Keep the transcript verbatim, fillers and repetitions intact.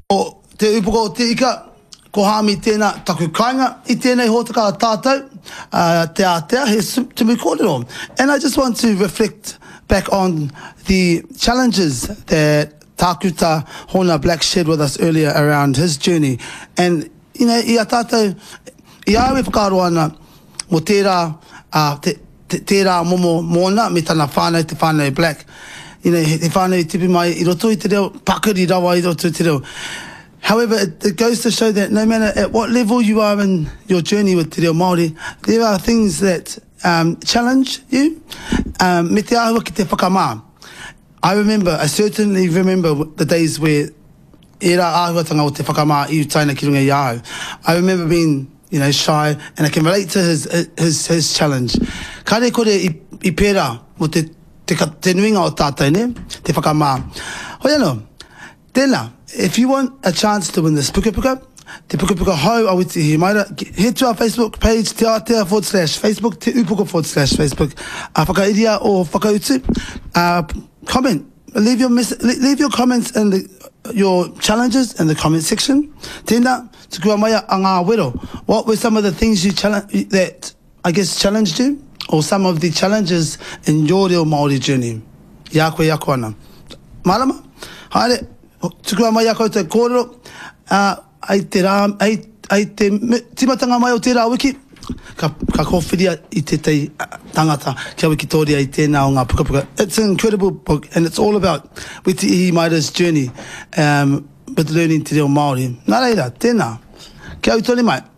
O te upoko o te ika, ko hami tēnā taku kainga, I tēnei hōtaka tātou, uh, te Aotea, he tumu kōrero. And I just want to reflect back on the challenges that Tākuta Hona Black shared with us earlier around his journey. And, you know, I a tātou, I awe whakaro ana, mo tērā, uh, te, te, tērā momo mōna, me tana whānau te whānau black. You know, he, he whānau tipi mai, I roto I te reo, pakuri rawa I roto I te reo. However, it, it goes to show that no matter at what level you are in your journey with te reo Māori, there are things that um, challenge you. Um, me te ahua ki te whakamā. I remember, I certainly remember the days where e rā āhuatanga o te whakamā I utaina ki runga I ahu. I remember being, you know, shy, and I can relate to his his his challenge. Kare kore I, I pērā mo te, te, te nuinga o tātai, ne? Te whakamā. Hoi anō, tēnā, if you want a chance to win this puka puka, te puka puka hau awiti hi maira, head to our Facebook page, Te Aotea forward slash Facebook, Te Upoko forward slash Facebook, a whakairia o whakautu, uh, comment, leave your mess leave your comments in the, your challenges in the comment section. Tēnā, tukua mai a ngā wero. What were some of the things you challenge that I guess challenged you, or some of the challenges in your reo Māori journey? Ia koe, ia koe ana. Marama, haere, tukua mai a koutou kōrero, uh, ai te rā, ai, ai te timatanga mai o tērā wiki, ka, ka kōwhiria I te tei tangata kia wiki tōria I tēnā o ngā puka puka. It's an incredible book, and it's all about Witi Ihi Maira's journey um, with learning te reo Māori. Nā reira, tēnā. Kia au tōne mai.